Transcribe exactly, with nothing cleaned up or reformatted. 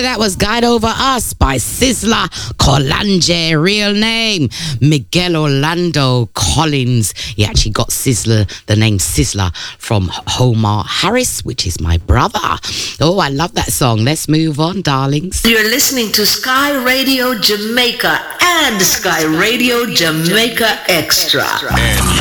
that was Guide Over Us by Sizzla Kalonji, real name Miguel Orlando Collins. He actually got Sizzla, the name Sizzla, from Homer Harris, which is my brother. Oh, I love that song. Let's move on, darlings. You're listening to Sky Radio Jamaica and Sky Radio Jamaica Extra.